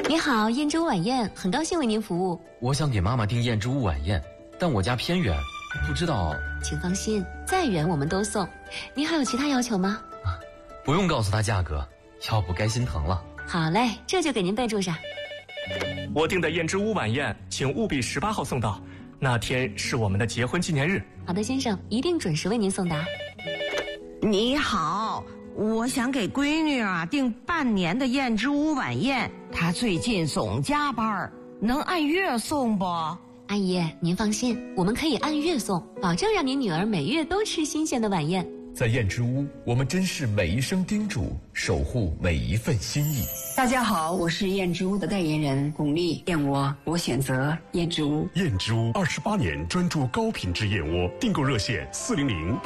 你好，燕之屋晚宴，很高兴为您服务。 我想给妈妈订燕之屋晚宴，但我家偏远，不知道。 请放心，再远我们都送。您还有其他要求吗？ 不用告诉她价格，要不该心疼了。 好嘞，这就给您备注上。 我订的燕之屋晚宴，请务必18号送到，那天是我们的结婚纪念日。 好的，先生，一定准时为您送达。 你好，我想给闺女订半年的燕之屋晚宴，她最近总加班，能按月送不？ 阿姨，您放心，我们可以按月送，保证让您女儿每月都吃新鲜的晚宴。 在燕之屋，我们珍视每一声叮嘱，守护每一份心意。 大家好，我是燕之屋的代言人巩俐，燕窝我选择燕之屋。 燕之屋28年专注高品质燕窝，订购热线400